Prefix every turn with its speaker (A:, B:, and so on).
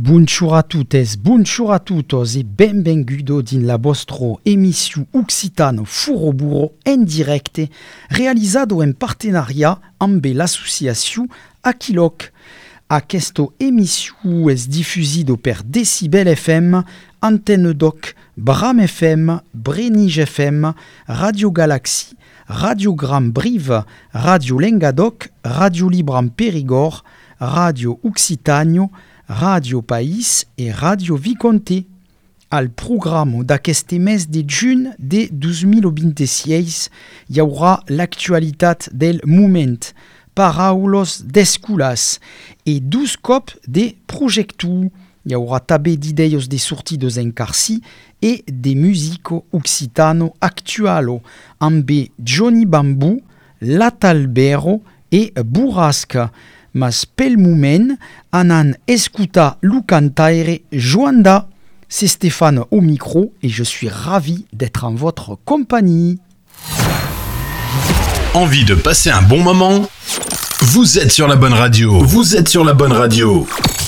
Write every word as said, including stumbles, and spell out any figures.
A: Bonjour a tuttes, bonjour a tutos e benvengudo din la vostro emissio Occitano Furo Burro en directe realizado en partenariat amb l'associació Aquiloc. Aquesta emissió és difusido per Decibel F M, Antenne Doc, Bram F M, Brenige F M, Radio Galaxy, Radiogram Brive, Radio Lengadoc, Radio Libram Périgord, Radio Occitano, Radio País e Radio Viconte. Al programa d'aquest mes de juny de dos mil vint-i-sis hi haurà l'actualitat del moment, paraules d'escoles e dos cops de projectu. Hi haurà també d'idees de sortides en carcí e de música occitano actualo amb Johnny Bambú, L'Atalbero e Burrasca. Mas pel moment anan escutar le cantaire Joanda. C'est Stéphane au micro et je suis ravi d'être en votre compagnie.
B: Envie de passer un bon moment ? Vous êtes sur la bonne radio. Vous êtes sur la bonne radio.